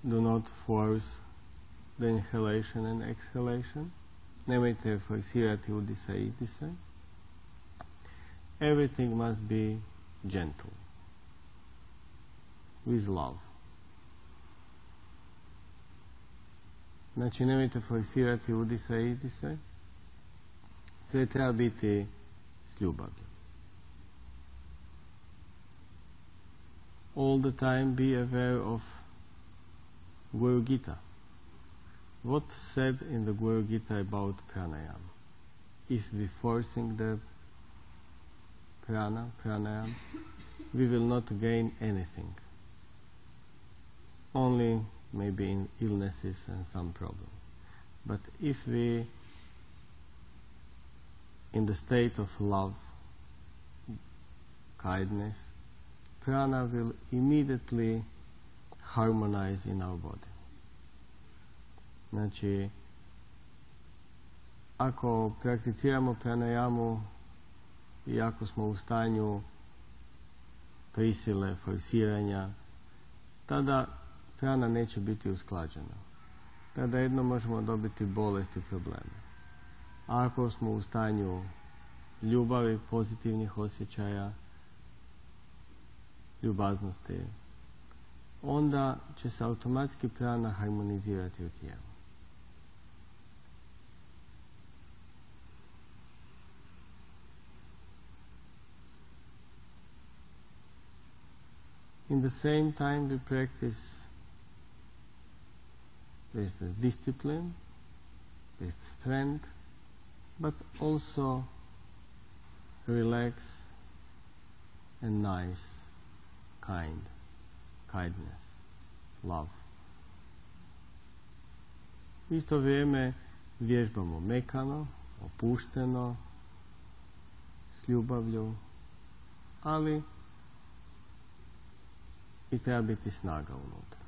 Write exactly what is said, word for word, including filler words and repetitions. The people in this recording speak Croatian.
do not force the inhalation and exhalation. Nemojte forsirati udisaj i izdisaj. Everything must be gentle, with love. Znači, nemojte forsirati udisaj i izdisaj. Sve treba biti s ljubavlju. All the time be aware of Guru Gita. What said in the Guru Gita about pranayama? If we forcing the prana, pranayama, we will not gain anything. Only maybe in illnesses and some problem. But if we, in the state of love, kindness, prana will immediately harmonize in our body. Znači, ako prakticiramo pranayamu i ako smo u stanju prisile, forsiranja, tada prana neće biti usklađena. Tada jedno možemo dobiti bolesti i probleme. A ako smo u stanju ljubavi, pozitivnih osjećaja, ljubaznosti, onda će se automatski prana harmonizirati u tijelu. In the same time we practice with the discipline, with the strength, but also relax and nice, kind, kindness, love. U isto vrijeme vježbamo mekano, opušteno, s ljubavlju, ali i treba biti snaga unutra.